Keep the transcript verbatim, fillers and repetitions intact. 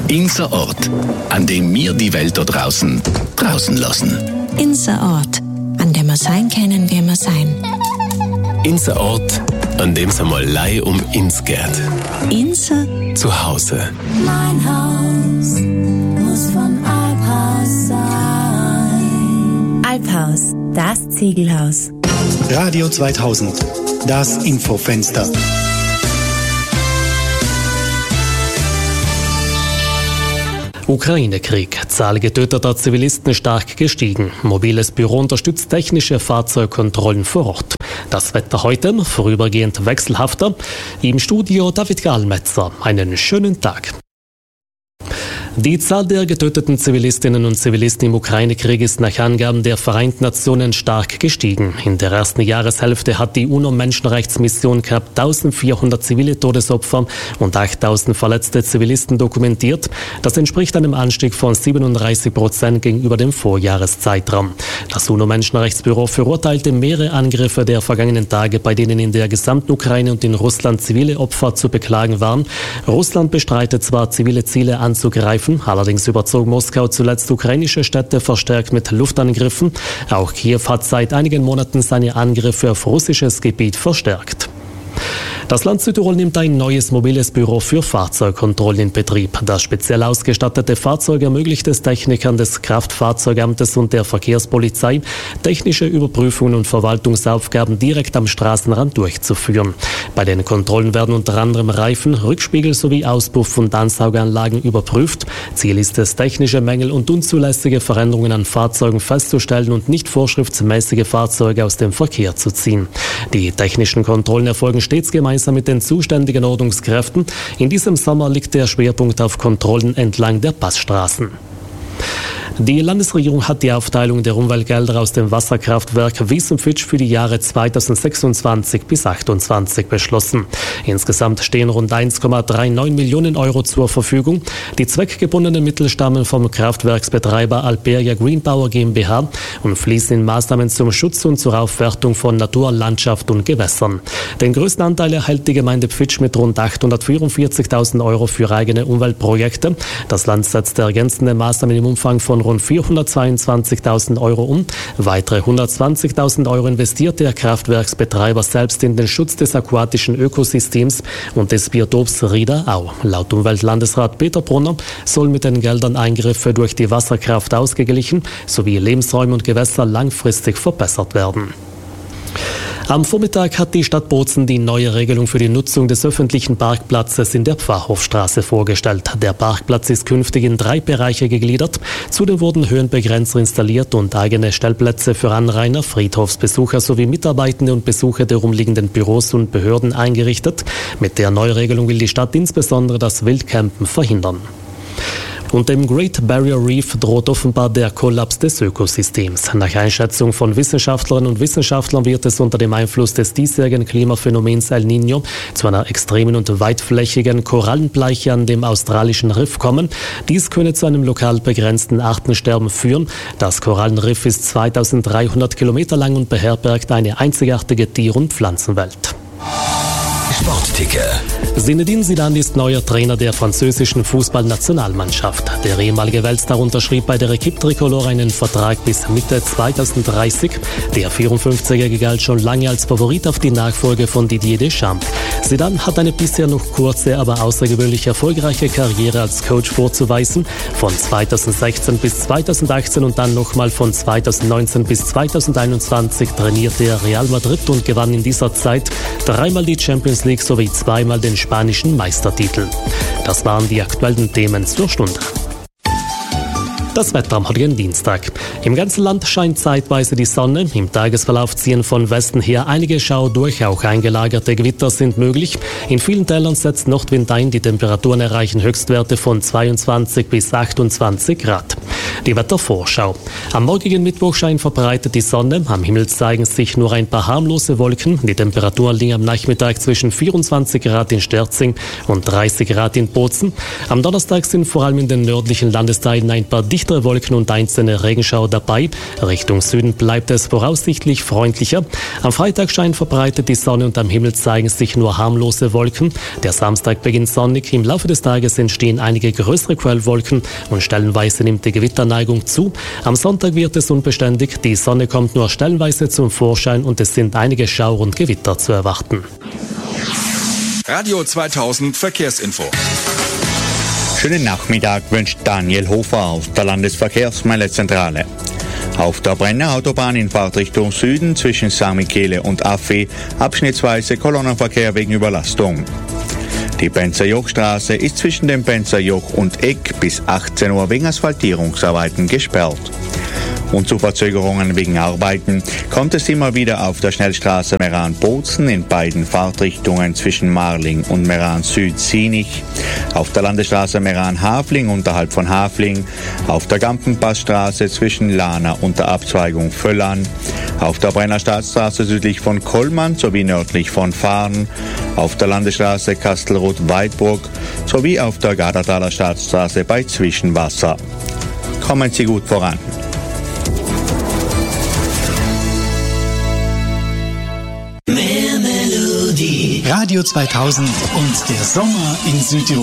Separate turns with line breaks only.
Unser Ort, an dem wir die Welt da draußen draußen lassen.
Unser Ort, an dem wir sein können, wie wir sein.
Unser Ort, an dem es einmal Leih um uns geht.
Unser
Zuhause.
Mein Haus muss vom Alphaus sein.
Alphaus, das Ziegelhaus.
Radio zweitausend, das Infofenster.
Ukraine-Krieg. Zahl getöteter Zivilisten stark gestiegen. Mobiles Büro unterstützt technische Fahrzeugkontrollen vor Ort. Das Wetter heute vorübergehend wechselhafter. Im Studio David Gallmetzer. Einen schönen Tag. Die Zahl der getöteten Zivilistinnen und Zivilisten im Ukraine-Krieg ist nach Angaben der Vereinten Nationen stark gestiegen. In der ersten Jahreshälfte hat die UNO-Menschenrechtsmission knapp eintausendvierhundert zivile Todesopfer und achttausend verletzte Zivilisten dokumentiert. Das entspricht einem Anstieg von siebenunddreißig Prozent gegenüber dem Vorjahreszeitraum. Das UNO-Menschenrechtsbüro verurteilte mehrere Angriffe der vergangenen Tage, bei denen in der gesamten Ukraine und in Russland zivile Opfer zu beklagen waren. Russland bestreitet zwar, zivile Ziele anzugreifen, allerdings überzog Moskau zuletzt ukrainische Städte verstärkt mit Luftangriffen. Auch Kiew hat seit einigen Monaten seine Angriffe auf russisches Gebiet verstärkt. Das Land Südtirol nimmt ein neues mobiles Büro für Fahrzeugkontrollen in Betrieb. Das speziell ausgestattete Fahrzeug ermöglicht es Technikern des Kraftfahrzeugamtes und der Verkehrspolizei, technische Überprüfungen und Verwaltungsaufgaben direkt am Straßenrand durchzuführen. Bei den Kontrollen werden unter anderem Reifen, Rückspiegel sowie Auspuff- und Ansauganlagen überprüft. Ziel ist es, technische Mängel und unzulässige Veränderungen an Fahrzeugen festzustellen und nicht vorschriftsmäßige Fahrzeuge aus dem Verkehr zu ziehen. Die technischen Kontrollen erfolgen stets gemeinsam mit den zuständigen Ordnungskräften. In diesem Sommer liegt der Schwerpunkt auf Kontrollen entlang der Passstraßen. Die Landesregierung hat die Aufteilung der Umweltgelder aus dem Wasserkraftwerk Wies-und-Fitsch für die Jahre zweitausendsechsundzwanzig bis achtundzwanzig beschlossen. Insgesamt stehen rund eins Komma neununddreißig Millionen Euro zur Verfügung. Die zweckgebundenen Mittel stammen vom Kraftwerksbetreiber Alperia Greenpower GmbH und fließen in Maßnahmen zum Schutz und zur Aufwertung von Natur, Landschaft und Gewässern. Den größten Anteil erhält die Gemeinde Pfitsch mit rund achthundertvierundvierzigtausend Euro für eigene Umweltprojekte. Das Land setzt ergänzende Maßnahmen im Umfang von rund vierhundertzweiundzwanzigtausend Euro um. Weitere hundertzwanzigtausend Euro investiert der Kraftwerksbetreiber selbst in den Schutz des aquatischen Ökosystems und des Biotops Rieder Au. Laut Umweltlandesrat Peter Brunner soll mit den Geldern Eingriffe durch die Wasserkraft ausgeglichen sowie Lebensräume und Gewässer langfristig verbessert werden. Am Vormittag hat die Stadt Bozen die neue Regelung für die Nutzung des öffentlichen Parkplatzes in der Pfarrhofstraße vorgestellt. Der Parkplatz ist künftig in drei Bereiche gegliedert. Zudem wurden Höhenbegrenzer installiert und eigene Stellplätze für Anrainer, Friedhofsbesucher sowie Mitarbeitende und Besucher der umliegenden Büros und Behörden eingerichtet. Mit der Neuregelung will die Stadt insbesondere das Wildcampen verhindern. Unter dem Great Barrier Reef droht offenbar der Kollaps des Ökosystems. Nach Einschätzung von Wissenschaftlerinnen und Wissenschaftlern wird es unter dem Einfluss des diesjährigen Klimaphänomens El Niño zu einer extremen und weitflächigen Korallenbleiche an dem australischen Riff kommen. Dies könne zu einem lokal begrenzten Artensterben führen. Das Korallenriff ist zweitausenddreihundert Kilometer lang und beherbergt eine einzigartige Tier- und Pflanzenwelt.
Sportticker.
Zinedine Zidane ist neuer Trainer der französischen Fußballnationalmannschaft. Der ehemalige Weltstar unterschrieb bei der Equipe Tricolore einen Vertrag bis Mitte zweitausenddreißig. Der vierundfünfzigjährige galt schon lange als Favorit auf die Nachfolge von Didier Deschamps. Zidane hat eine bisher noch kurze, aber außergewöhnlich erfolgreiche Karriere als Coach vorzuweisen. Von zweitausendsechzehn bis zweitausendachtzehn und dann nochmal von zweitausendneunzehn bis zweitausendeinundzwanzig trainierte er Real Madrid und gewann in dieser Zeit dreimal die Champions League sowie zweimal den spanischen Meistertitel. Das waren die aktuellen Themen zur Stunde. Das Wetter am heutigen Dienstag. Im ganzen Land scheint zeitweise die Sonne. Im Tagesverlauf ziehen von Westen her einige Schauer durch. Auch eingelagerte Gewitter sind möglich. In vielen Tälern setzt Nordwind ein. Die Temperaturen erreichen Höchstwerte von zweiundzwanzig bis achtundzwanzig Grad. Die Wettervorschau. Am morgigen Mittwoch scheint verbreitet die Sonne. Am Himmel zeigen sich nur ein paar harmlose Wolken. Die Temperaturen liegen am Nachmittag zwischen vierundzwanzig Grad in Sterzing und dreißig Grad in Bozen. Am Donnerstag sind vor allem in den nördlichen Landesteilen ein paar dichtere Wolken und einzelne Regenschauer dabei. Richtung Süden bleibt es voraussichtlich freundlicher. Am Freitag scheint verbreitet die Sonne und am Himmel zeigen sich nur harmlose Wolken. Der Samstag beginnt sonnig. Im Laufe des Tages entstehen einige größere Quellwolken und stellenweise nimmt die Gewitterneigung zu. Am Sonntag wird es unbeständig. Die Sonne kommt nur stellenweise zum Vorschein und es sind einige Schauer und Gewitter zu erwarten.
Radio zweitausend Verkehrsinfo.
Schönen Nachmittag wünscht Daniel Hofer aus der Landesverkehrsmeldezentrale. Auf der Brenner Autobahn in Fahrtrichtung Süden zwischen Sankt Michele und Affi abschnittsweise Kolonnenverkehr wegen Überlastung. Die Penzerjochstraße ist zwischen dem Penzerjoch und Eck bis achtzehn Uhr wegen Asphaltierungsarbeiten gesperrt. Und zu Verzögerungen wegen Arbeiten kommt es immer wieder auf der Schnellstraße Meran-Bozen in beiden Fahrtrichtungen zwischen Marling und Meran-Süd-Sienig, auf der Landesstraße Meran-Hafling unterhalb von Hafling, auf der Gampenpassstraße zwischen Lana und der Abzweigung Völlan, auf der Brenner Staatsstraße südlich von Kollmann sowie nördlich von Fahren, auf der Landesstraße Kastelruth-Weidburg sowie auf der Gardertaler Staatsstraße bei Zwischenwasser. Kommen Sie gut voran.
Radio zweitausend und der Sommer in Südtirol.